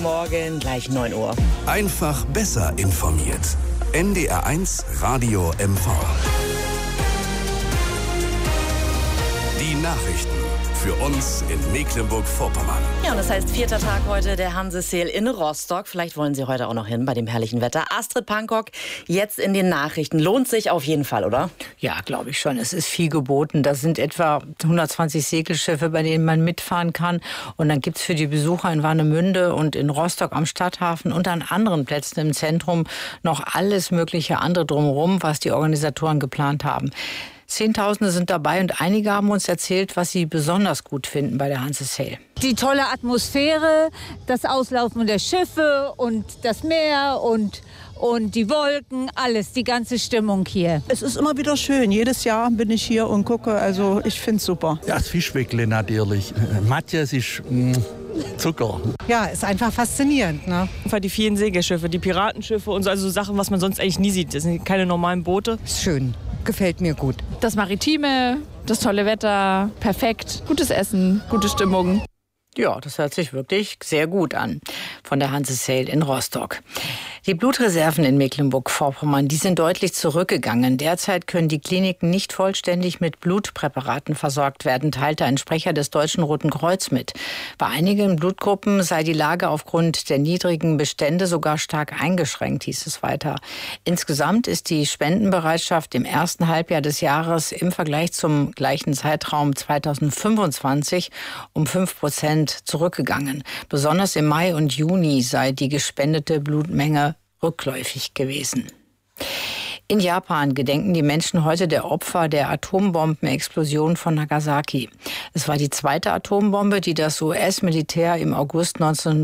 Morgen, gleich 9 Uhr. Einfach besser informiert. NDR1 Radio MV. Die Nachrichten für uns in Mecklenburg-Vorpommern. Ja, und das heißt 4. Tag heute der Hanse-Sale in Rostock. Vielleicht wollen Sie heute auch noch hin bei dem herrlichen Wetter. Astrid Pankok, jetzt in den Nachrichten. Lohnt sich auf jeden Fall, oder? Ja, glaube ich schon. Es ist viel geboten. Da sind etwa 120 Segelschiffe, bei denen man mitfahren kann. Und dann gibt es für die Besucher in Warnemünde und in Rostock am Stadthafen und an anderen Plätzen im Zentrum noch alles mögliche andere drumherum, was die Organisatoren geplant haben. Zehntausende sind dabei und einige haben uns erzählt, was sie besonders gut finden bei der Hanse-Sale. Die tolle Atmosphäre, das Auslaufen der Schiffe und das Meer und die Wolken, alles, die ganze Stimmung hier. Es ist immer wieder schön. Jedes Jahr bin ich hier und gucke. Also ich finde es super. Ja, das Fischweckle natürlich. Matthias ist Zucker. Ja, ist einfach faszinierend, ne? Die vielen Segelschiffe, die Piratenschiffe und so, also Sachen, was man sonst eigentlich nie sieht. Das sind keine normalen Boote. Ist schön. Gefällt mir gut. Das Maritime, das tolle Wetter, perfekt, gutes Essen, gute Stimmung. Ja, das hört sich wirklich sehr gut an von der Hanse-Sale in Rostock. Die Blutreserven in Mecklenburg-Vorpommern, die sind deutlich zurückgegangen. Derzeit können die Kliniken nicht vollständig mit Blutpräparaten versorgt werden, teilte ein Sprecher des Deutschen Roten Kreuz mit. Bei einigen Blutgruppen sei die Lage aufgrund der niedrigen Bestände sogar stark eingeschränkt, hieß es weiter. Insgesamt ist die Spendenbereitschaft im ersten Halbjahr des Jahres im Vergleich zum gleichen Zeitraum 2025 um 5% zurückgegangen. Besonders im Mai und Juni sei die gespendete Blutmenge rückläufig gewesen. In Japan gedenken die Menschen heute der Opfer der Atombombenexplosion von Nagasaki. Es war die zweite Atombombe, die das US-Militär im August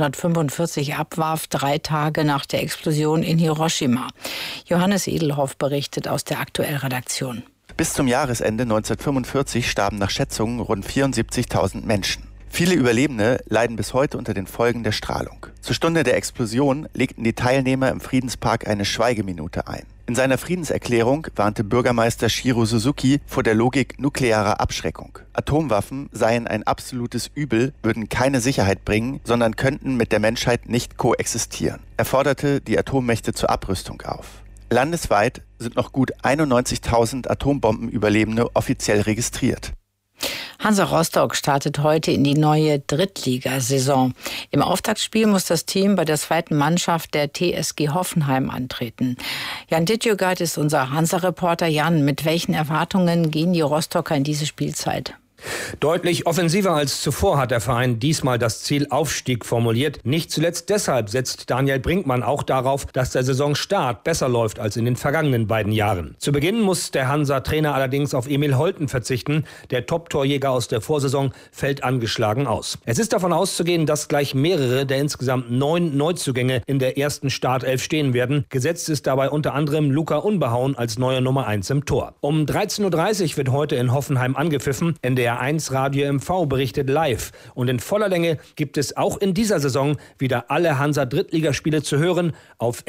1945 abwarf, 3 Tage nach der Explosion in Hiroshima. Johannes Edelhoff berichtet aus der Aktuellredaktion. Bis zum Jahresende 1945 starben nach Schätzungen rund 74.000 Menschen. Viele Überlebende leiden bis heute unter den Folgen der Strahlung. Zur Stunde der Explosion legten die Teilnehmer im Friedenspark eine Schweigeminute ein. In seiner Friedenserklärung warnte Bürgermeister Shiro Suzuki vor der Logik nuklearer Abschreckung. Atomwaffen seien ein absolutes Übel, würden keine Sicherheit bringen, sondern könnten mit der Menschheit nicht koexistieren. Er forderte die Atommächte zur Abrüstung auf. Landesweit sind noch gut 91.000 Atombombenüberlebende offiziell registriert. Hansa Rostock startet heute in die neue Drittligasaison. Im Auftaktspiel muss das Team bei der zweiten Mannschaft der TSG Hoffenheim antreten. Jan Dittjögard ist unser Hansa-Reporter. Jan, mit welchen Erwartungen gehen die Rostocker in diese Spielzeit? Deutlich offensiver als zuvor hat der Verein diesmal das Ziel Aufstieg formuliert. Nicht zuletzt deshalb setzt Daniel Brinkmann auch darauf, dass der Saisonstart besser läuft als in den vergangenen beiden Jahren. Zu Beginn muss der Hansa-Trainer allerdings auf Emil Holten verzichten. Der Top-Torjäger aus der Vorsaison fällt angeschlagen aus. Es ist davon auszugehen, dass gleich mehrere der insgesamt 9 Neuzugänge in der ersten Startelf stehen werden. Gesetzt ist dabei unter anderem Luca Unbehauen als neuer Nummer 1 im Tor. Um 13.30 Uhr wird heute in Hoffenheim angepfiffen. NDR1 Radio MV berichtet live. Und in voller Länge gibt es auch in dieser Saison wieder alle Hansa-Drittligaspiele zu hören auf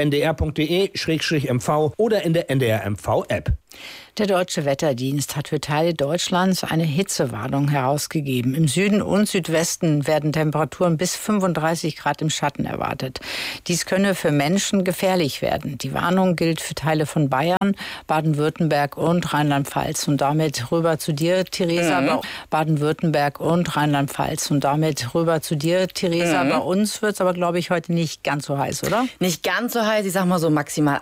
ndr.de/mv oder in der NDR MV-App. Der Deutsche Wetterdienst hat für Teile Deutschlands eine Hitzewarnung herausgegeben. Im Süden und Südwesten werden Temperaturen bis 35 Grad im Schatten erwartet. Dies könne für Menschen gefährlich werden. Die Warnung gilt für Teile von Bayern, Baden-Württemberg und Rheinland-Pfalz. Und damit rüber zu dir, Theresa. Baden-Württemberg und Rheinland-Pfalz. Und damit rüber zu dir, Theresa. Bei uns wird es aber, glaube ich, heute nicht ganz so heiß, oder? Nicht ganz so heiß, ich sag mal so maximal